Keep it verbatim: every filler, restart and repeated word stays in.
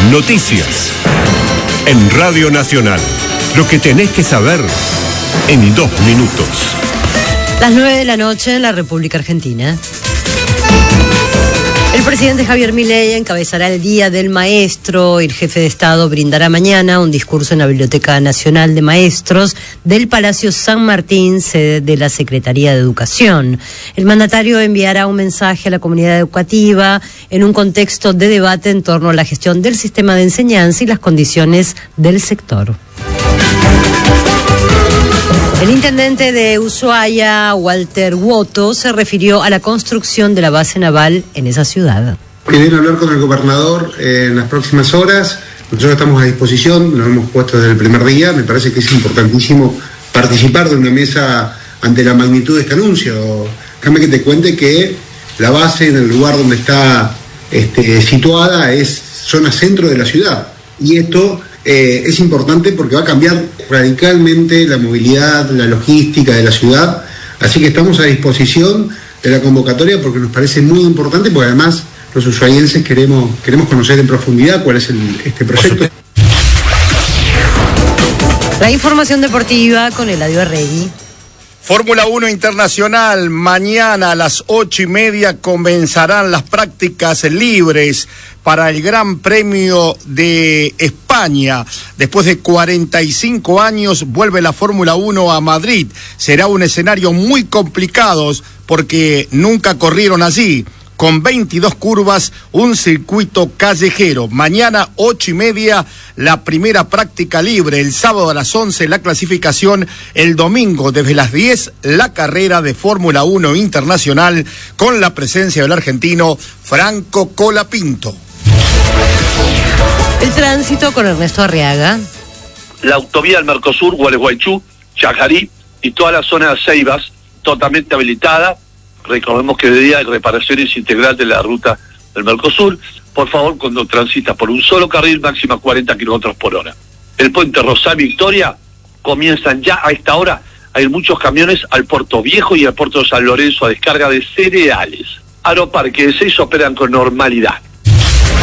Noticias. En Radio Nacional. Lo que tenés que saber en dos minutos. Las nueve de la noche en la República Argentina. El presidente Javier Milei encabezará el Día del Maestro. El jefe de Estado brindará mañana un discurso en la Biblioteca Nacional de Maestros del Palacio San Martín, sede de la Secretaría de Educación. El mandatario enviará un mensaje a la comunidad educativa en un contexto de debate en torno a la gestión del sistema de enseñanza y las condiciones del sector. El intendente de Ushuaia, Walter Woto, se refirió a la construcción de la base naval en esa ciudad. Quiero hablar con el gobernador eh, en las próximas horas. Nosotros estamos a disposición, nos hemos puesto desde el primer día. Me parece que es importantísimo participar de una mesa ante la magnitud de este anuncio. Déjame que te cuente que la base en el lugar donde está este, situada es zona centro de la ciudad. Y esto eh, es importante porque va a cambiar radicalmente la movilidad, la logística de la ciudad, así que estamos a disposición de la convocatoria porque nos parece muy importante, porque además los ushuaienses queremos, queremos conocer en profundidad cuál es el, este proyecto. La información deportiva con Eladio Arregui. Fórmula uno Internacional, mañana a las ocho y media comenzarán las prácticas libres para el Gran Premio de España. Después de cuarenta y cinco años vuelve la Fórmula uno a Madrid. Será un escenario muy complicado porque nunca corrieron allí. Con veintidós curvas, un circuito callejero. Mañana, ocho y media, la primera práctica libre. El sábado a las once, la clasificación. El domingo, desde las diez, la carrera de Fórmula uno Internacional, con la presencia del argentino Franco Colapinto. El tránsito con Ernesto Arriaga. La autovía del Mercosur, Gualeguaychú, Chajarí y toda la zona de Ceibas, totalmente habilitada. Recordemos que de día hay reparaciones integrales de la ruta del Mercosur. Por favor, cuando transita por un solo carril, máxima cuarenta kilómetros por hora. El puente Rosal Victoria, comienzan ya a esta hora a ir muchos camiones al Puerto Viejo y al Puerto de San Lorenzo a descarga de cereales. Aeroparque de Seis operan con normalidad.